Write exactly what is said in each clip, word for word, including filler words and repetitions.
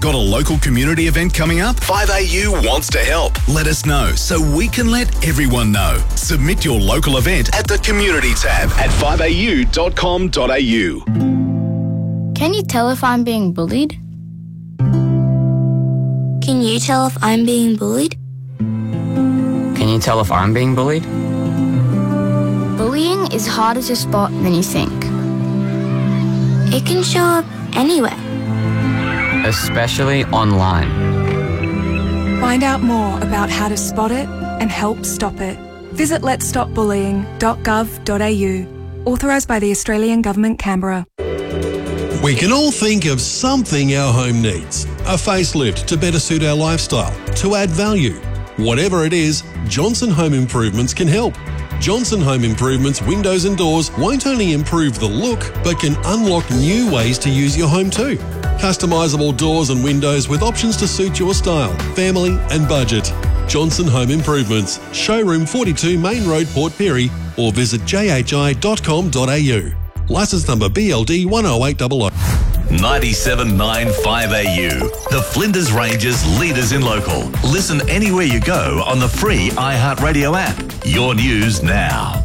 Got a local community event coming up? five A U wants to help. Let us know so we can let everyone know. Submit your local event at the Community tab at five a u dot com dot a u. Can you tell if I'm being bullied? Can you tell if I'm being bullied? Can you tell if I'm being bullied? Bullying is harder to spot than you think. It can show up anywhere. Especially online. Find out more about how to spot it and help stop it. Visit lets stop bullying dot gov dot a u. Authorised by the Australian Government, Canberra. We can all think of something our home needs. A facelift to better suit our lifestyle, to add value. Whatever it is, Johnson Home Improvements can help. Johnson Home Improvements windows and doors won't only improve the look, but can unlock new ways to use your home too. Customisable doors and windows with options to suit your style, family and budget. Johnson Home Improvements, Showroom forty-two Main Road, Port Pirie, or visit j h i dot com dot a u. Licence number B L D one oh eight hundred. ninety-seven point nine five A U, the Flinders Ranges leaders in local. Listen anywhere you go on the free iHeartRadio app. Your news now.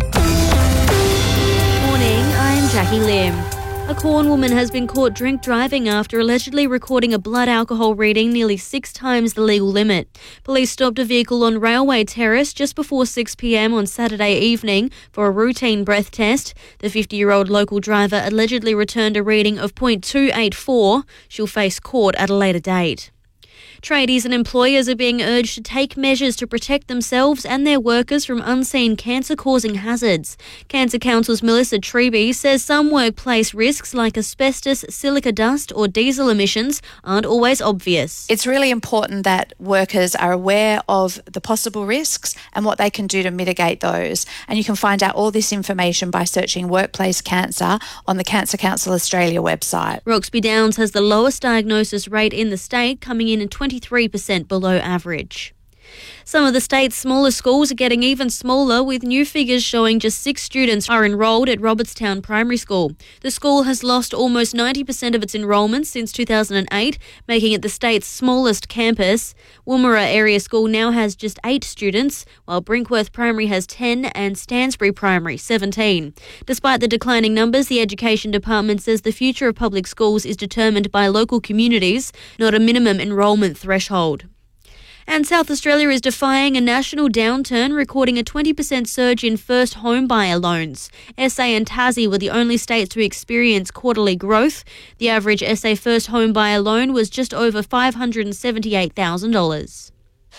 Morning, I'm Jackie Lim. A Corn woman has been caught drink driving after allegedly recording a blood alcohol reading nearly six times the legal limit. Police stopped a vehicle on Railway Terrace just before six p m on Saturday evening for a routine breath test. The fifty-year-old local driver allegedly returned a reading of point two eight four. She'll face court at a later date. Tradies and employers are being urged to take measures to protect themselves and their workers from unseen cancer-causing hazards. Cancer Council's Melissa Treby says some workplace risks like asbestos, silica dust or diesel emissions aren't always obvious. It's really important that workers are aware of the possible risks and what they can do to mitigate those. And you can find out all this information by searching Workplace Cancer on the Cancer Council Australia website. Roxby Downs has the lowest diagnosis rate in the state, coming in at twenty-three percent below average. Some of the state's smaller schools are getting even smaller, with new figures showing just six students are enrolled at Robertstown Primary School. The school has lost almost ninety percent of its enrolments since two thousand eight, making it the state's smallest campus. Woomera Area School now has just eight students, while Brinkworth Primary has ten and Stansbury Primary seventeen. Despite the declining numbers, the Education Department says the future of public schools is determined by local communities, not a minimum enrolment threshold. And South Australia is defying a national downturn, recording a twenty percent surge in first home buyer loans. S A and Tassie were the only states to experience quarterly growth. The average S A first home buyer loan was just over five hundred seventy-eight thousand dollars.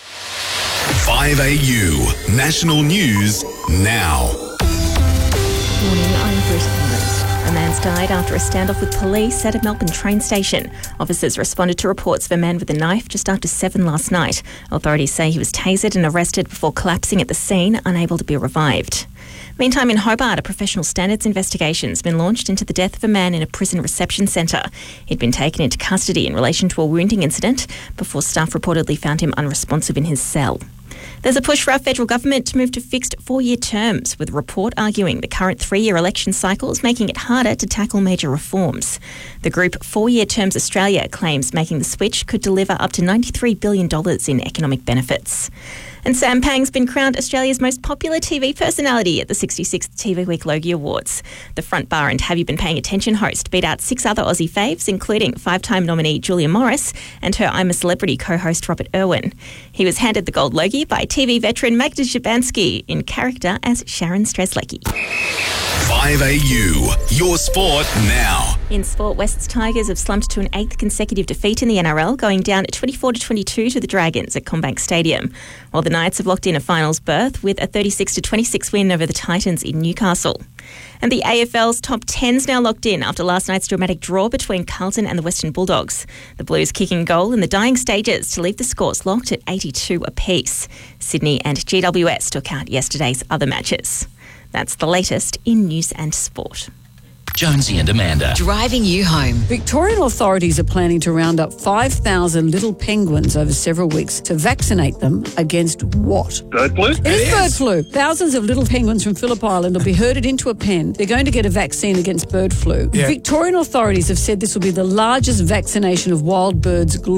five A U, national news now. Morning, I'm Bruce Collins. A man's died after a standoff with police at a Melbourne train station. Officers responded to reports of a man with a knife just after seven last night. Authorities say he was tasered and arrested before collapsing at the scene, unable to be revived. Meantime, in Hobart, a professional standards investigation has been launched into the death of a man in a prison reception centre. He'd been taken into custody in relation to a wounding incident before staff reportedly found him unresponsive in his cell. There's a push for our federal government to move to fixed four-year terms, with a report arguing the current three-year election cycle is making it harder to tackle major reforms. The group Four-Year Terms Australia claims making the switch could deliver up to ninety-three billion dollars in economic benefits. And Sam Pang's been crowned Australia's most popular T V personality at the sixty-sixth T V Week Logie Awards. The Front Bar and Have You Been Paying Attention host beat out six other Aussie faves, including five-time nominee Julia Morris and her I'm a Celebrity co-host Robert Irwin. He was handed the gold Logie by T V veteran Magda Szubanski in character as Sharon Strzelecki. five A U, your sport now. In sport, West's Tigers have slumped to an eighth consecutive defeat in the N R L, going down at twenty-four to twenty-two to the Dragons at CommBank Stadium, while the Knights have locked in a finals berth with a thirty-six to twenty-six win over the Titans in Newcastle. And the A F L's top ten's now locked in after last night's dramatic draw between Carlton and the Western Bulldogs. The Blues kicking goal in the dying stages to leave the scores locked at eighty-two apiece. Sydney and G W S took out yesterday's other matches. That's the latest in news and sport. Jonesy and Amanda. Driving you home. Victorian authorities are planning to round up five thousand little penguins over several weeks to vaccinate them against what? Bird flu? It is bird flu. Thousands of little penguins from Phillip Island will be herded into a pen. They're going to get a vaccine against bird flu. Yeah. Victorian authorities have said this will be the largest vaccination of wild birds globally.